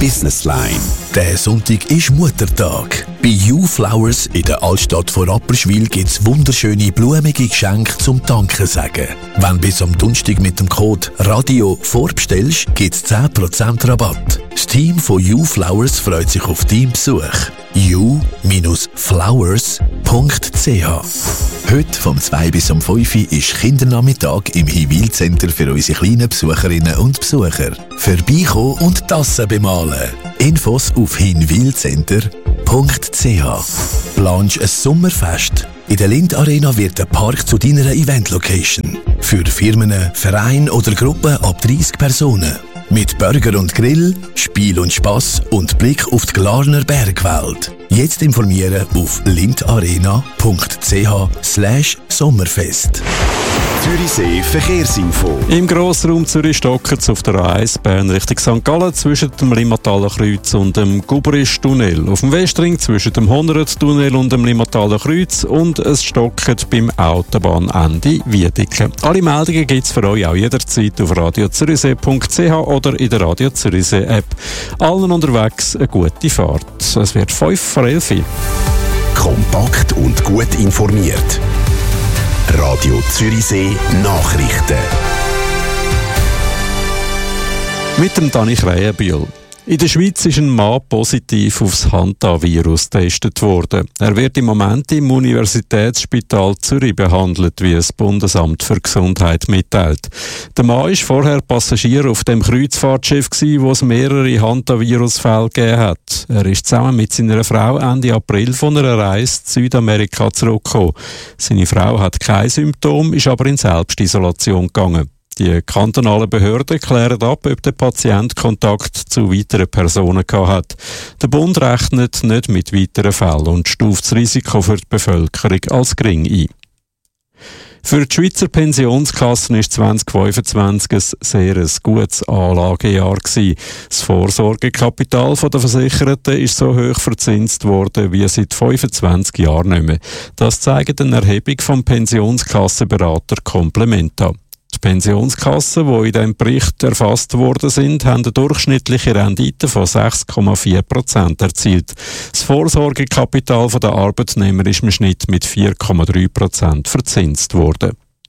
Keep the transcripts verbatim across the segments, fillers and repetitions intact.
Business Line. Der Sonntag ist Muttertag. Bei You Flowers in der Altstadt von Rapperswil gibt es wunderschöne blumige Geschenke zum Danke sagen. Wenn bis am Donnerstag mit dem Code RADIO vorbestellst, gibt es zehn Prozent Rabatt. Das Team von You Flowers freut sich auf deinen Besuch. you Flowers punkt c h. Heute vom zwei bis um fünf Uhr ist Kindernachmittag im Hinwil Center für unsere kleinen Besucherinnen und Besucher. Vorbeikommen und Tassen bemalen. Infos auf hinwilcenter punkt c h. Planst ein Sommerfest? In der Lind Arena wird der Park zu deiner Event-Location. Für Firmen, Vereine oder Gruppen ab dreissig Personen. Mit Burger und Grill, Spiel und Spass und Blick auf die Glarner Bergwelt. Jetzt informieren auf lindarena punkt c h slash Sommerfest. Zürichsee Verkehrsinfo. Im Grossraum Zürich stocken es auf der A eins Bern Richtung Sankt Gallen zwischen dem Limmataler Kreuz und dem Gubrisch-Tunnel. Auf dem Westring zwischen dem Honrad-Tunnel und dem Limmataler Kreuz und es stockt beim Autobahnende Wiedeke. Alle Meldungen gibt es für euch auch jederzeit auf radio zürichsee punkt c h oder in der Radio Zürichsee App. Allen unterwegs eine gute Fahrt. Es wird fünf vor elf. Kompakt und gut informiert. Radio Zürichsee Nachrichten. Mit dem Dani Krähenbühl. In der Schweiz ist ein Mann positiv auf das Hantavirus getestet worden. Er wird im Moment im Universitätsspital Zürich behandelt, wie das Bundesamt für Gesundheit mitteilt. Der Mann war vorher Passagier auf dem Kreuzfahrtschiff, wo es mehrere Hantavirus-Fälle gegeben hat. Er ist zusammen mit seiner Frau Ende April von einer Reise zu Südamerika zurückgekommen. Seine Frau hat kein Symptom, ist aber in Selbstisolation gegangen. Die kantonalen Behörden klären ab, ob der Patient Kontakt zu weiteren Personen gehabt hat. Der Bund rechnet nicht mit weiteren Fällen und stuft das Risiko für die Bevölkerung als gering ein. Für die Schweizer Pensionskassen ist zwanzig fünfundzwanzig ein sehr gutes Anlagejahr gewesen. Das Vorsorgekapital der Versicherten ist so hoch verzinst worden wie seit fünfundzwanzig Jahren nicht mehr. Das zeigt eine Erhebung vom Pensionskassenberater Complementa. Die Pensionskassen, die in diesem Bericht erfasst worden sind, haben eine durchschnittliche Rendite von sechs Komma vier Prozent erzielt. Das Vorsorgekapital der Arbeitnehmer ist im Schnitt mit vier Komma drei Prozent verzinst worden.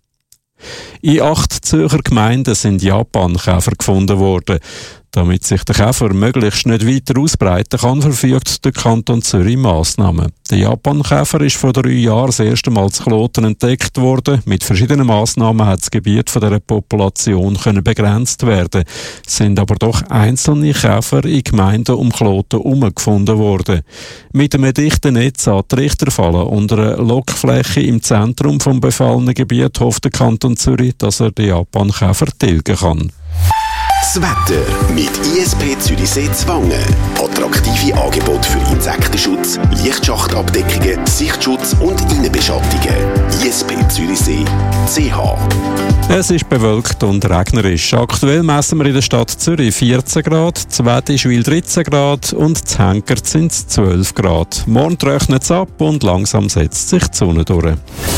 In acht Zürcher Gemeinden sind Japankäfer gefunden worden. Damit sich der Käfer möglichst nicht weiter ausbreiten kann, verfügt der Kanton Zürich Massnahmen. Der Japankäfer ist vor drei Jahren das erste Mal zu Kloten entdeckt worden. Mit verschiedenen Massnahmen hat das Gebiet von dieser Population können begrenzt werden. Es sind aber doch einzelne Käfer in Gemeinden um Kloten herumgefunden worden. Mit einem dichten Netz an Trichterfallen und einer Lockfläche im Zentrum des befallenen Gebiets hofft der Kanton Zürich, dass er den Japankäfer tilgen kann. Das Wetter mit I S P Zürichsee Zwangen. Attraktive Angebote für Insektenschutz, Lichtschachtabdeckungen, Sichtschutz und Innenbeschattungen. I S P Zürichsee punkt c h. Es ist bewölkt und regnerisch. Aktuell messen wir in der Stadt Zürich vierzehn Grad, Zwedischwil dreizehn Grad und in Henkert sind es zwölf Grad. Morgen trocknet es ab und langsam setzt sich die Sonne durch.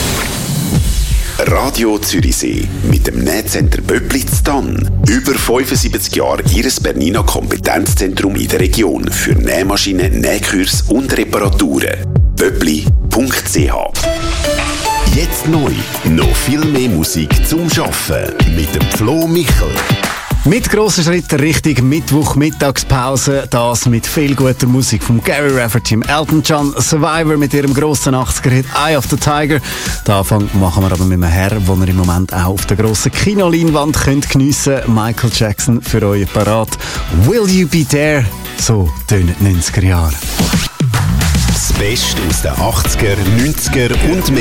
Radio Zürichsee mit dem Nähcenter Böppli zu Tann. Über fünfundsiebzig Jahre Ihres Bernina Kompetenzzentrum in der Region für Nähmaschinen, Nähkurs und Reparaturen. Böppli punkt c h. Jetzt neu. Noch viel mehr Musik zum Schaffen mit dem Flo Michel. Mit grossen Schritten Richtung Mittwoch-Mittagspause. Das mit viel guter Musik von Gary Rafferty, Elton John, Survivor mit ihrem grossen achtziger-Hit Eye of the Tiger. Den Anfang machen wir aber mit einem Herr, den ihr im Moment auch auf der grossen Kinoleinwand könnt geniessen. Michael Jackson für euch parat. Will You Be There? So tönen die neunziger Jahre. Das Beste aus den achtziger, neunziger und mehr.